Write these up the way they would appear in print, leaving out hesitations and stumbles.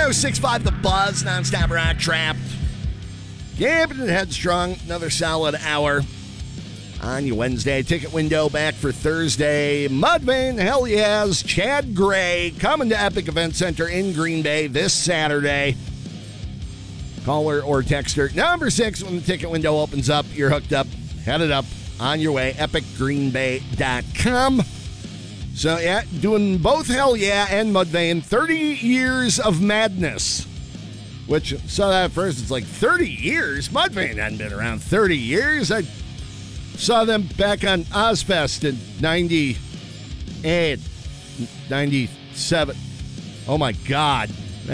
106.5 The Buzz, nonstop rock trapped. Gambling and Headstrong, another solid hour on your Wednesday. Ticket window back for Thursday. Mudvayne, Hell Yes, Chad Gray coming to Epic Event Center in Green Bay this Saturday. Caller or texter number 6 when the ticket window opens up. You're hooked up, headed up, on your way, epicgreenbay.com. So, yeah, doing both Hell Yeah and Mudvayne. 30 years of madness. Which, saw that at first, it's like 30 years? Mudvayne hadn't been around 30 years. I saw them back on Ozfest in 98, 97. Oh, my God.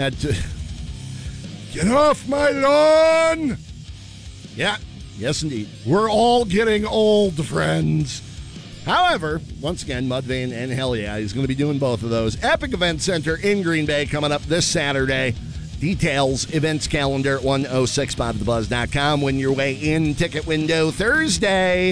Get off my lawn! Yeah, yes, indeed. We're all getting old, friends. However, once again, Mudvayne and Hell Yeah, he's going to be doing both of those. Epic Event Center in Green Bay coming up this Saturday. Details, events calendar at 1065thebuzz.com. When your way in, ticket window Thursday.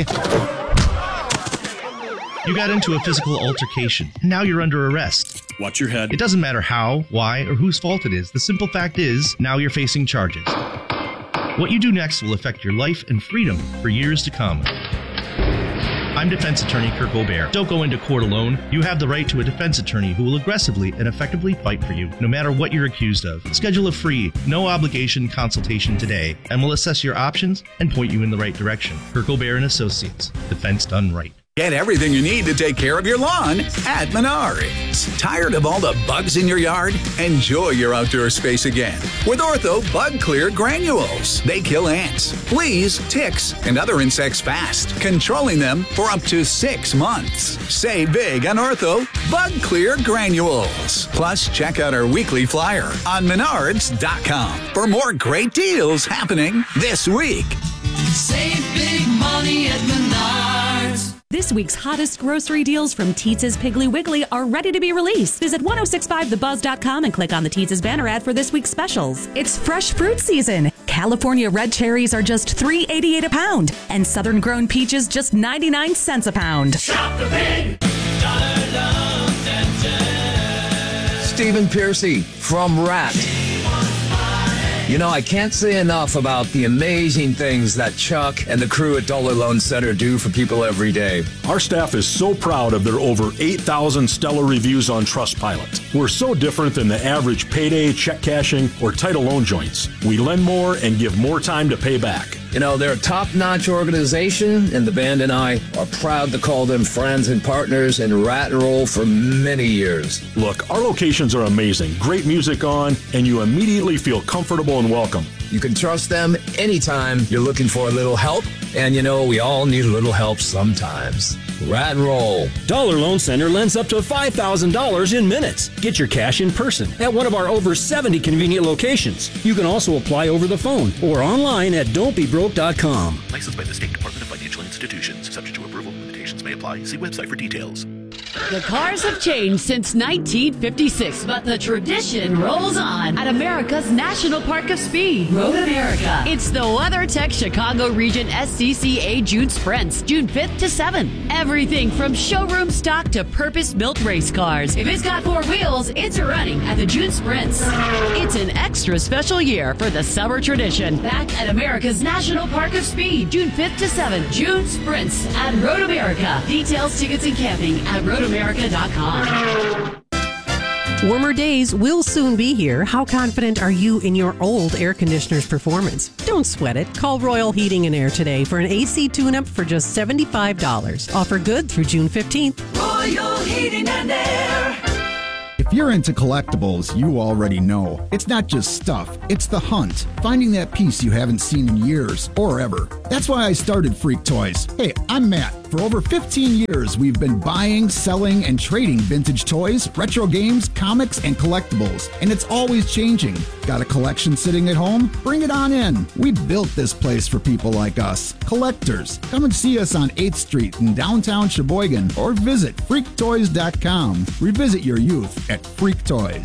You got into a physical altercation. Now you're under arrest. Watch your head. It doesn't matter how, why, or whose fault it is. The simple fact is, now you're facing charges. What you do next will affect your life and freedom for years to come. I'm defense attorney Kirk O'Bear. Don't go into court alone. You have the right to a defense attorney who will aggressively and effectively fight for you, no matter what you're accused of. Schedule a free, no-obligation consultation today, and we'll assess your options and point you in the right direction. Kirk O'Bear and Associates. Defense done right. Get everything you need to take care of your lawn at Menards. Tired of all the bugs in your yard? Enjoy your outdoor space again with Ortho Bug Clear Granules. They kill ants, fleas, ticks, and other insects fast, controlling them for up to 6 months. Save big on Ortho Bug Clear Granules. Plus, check out our weekly flyer on Menards.com for more great deals happening this week. Save big money at Menards. This week's hottest grocery deals from Teetz's Piggly Wiggly are ready to be released. Visit 1065thebuzz.com and click on the Teetz's banner ad for this week's specials. It's fresh fruit season. California red cherries are just $3.88 a pound, and southern grown peaches just 99 cents a pound. Shop the big dollar love and Stephen Piercy from Rat. You know, I can't say enough about the amazing things that Chuck and the crew at Dollar Loan Center do for people every day. Our staff is so proud of their over 8,000 stellar reviews on Trustpilot. We're so different than the average payday, check cashing, or title loan joints. We lend more and give more time to pay back. You know, they're a top-notch organization, and the band and I are proud to call them friends and partners in Rat and Roll for many years. Look, our locations are amazing. Great music on, and you immediately feel comfortable and welcome. You can trust them anytime you're looking for a little help, and you know, we all need a little help sometimes. Rat and Roll. Dollar Loan Center lends up to $5,000 in minutes. Get your cash in person at one of our over 70 convenient locations. You can also apply over the phone or online at don'tbebroke.com. Licensed by the State Department of Financial Institutions. Subject to approval. Limitations may apply. See website for details. The cars have changed since 1956, but the tradition rolls on at America's National Park of Speed, Road America. It's the WeatherTech Chicago Region SCCA June Sprints, June 5th to 7th. Everything from showroom stock to purpose-built race cars. If it's got 4 wheels, it's running at the June Sprints. It's an extra special year for the summer tradition. Back at America's National Park of Speed, June 5th to 7th. June Sprints at Road America. Details, tickets, and camping at roadamerica.com. Warmer days will soon be here. How confident are you in your old air conditioner's performance? Don't sweat it. Call Royal Heating and Air today for an AC tune-up for just $75. Offer good through June 15th. Royal Heating and Air. If you're into collectibles, you already know. It's not just stuff, it's the hunt. Finding that piece you haven't seen in years or ever. That's why I started Freak Toys. Hey, I'm Matt. For over 15 years, we've been buying, selling, and trading vintage toys, retro games, comics, and collectibles. And it's always changing. Got a collection sitting at home? Bring it on in. We built this place for people like us, collectors. Come and see us on 8th Street in downtown Sheboygan or visit freaktoys.com. Revisit your youth at Freak Toys.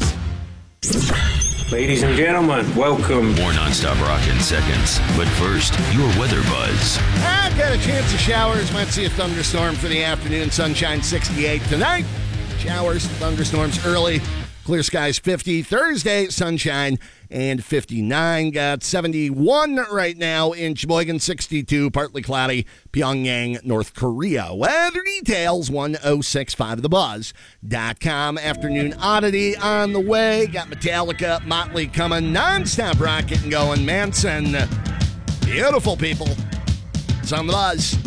Ladies and gentlemen, welcome. More nonstop rock in seconds. But first, your weather buzz. I've got a chance of showers. Might see a thunderstorm for the afternoon. Sunshine 68 tonight. Showers, thunderstorms early Clear skies 50. Thursday, sunshine and 59. Got 71 right now in Sheboygan, 62, partly cloudy, Pyongyang, North Korea. Weather details, 1065thebuzz.com. Afternoon oddity on the way. Got Metallica, Motley coming, nonstop rock getting going. Manson, beautiful people. It's on the Buzz.